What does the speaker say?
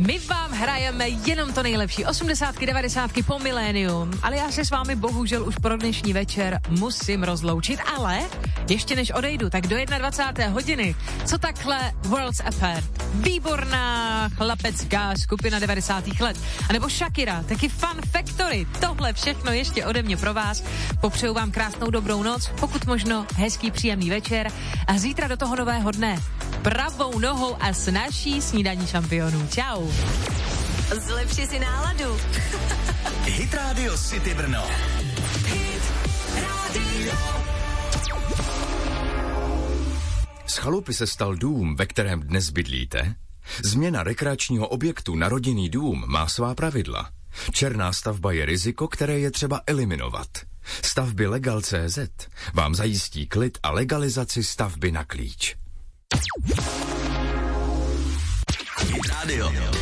My vám hrajeme jenom to nejlepší, 80, 90 po milénium, ale já se s vámi bohužel už pro dnešní večer musím rozloučit, ale ještě než odejdu, tak do 21. hodiny, co takhle Worlds Apart, výborná chlapecká skupina 90. let, anebo Shakira, taky Fun Factory, tohle všechno ještě ode mě pro vás, popřeju vám krásnou dobrou noc, pokud možno hezký příjemný večer a zítra do toho nového dne pravou nohou a s naší snídaní šampionů. Čau. Zlepši si náladu. Hit Radio City Brno. Hit Radio. Z chalupy se stal dům, ve kterém dnes bydlíte? Změna rekreačního objektu na rodinný dům má svá pravidla. Černá stavba je riziko, které je třeba eliminovat. Stavby Legal.cz vám zajistí klid a legalizaci stavby na klíč. Hit Radio.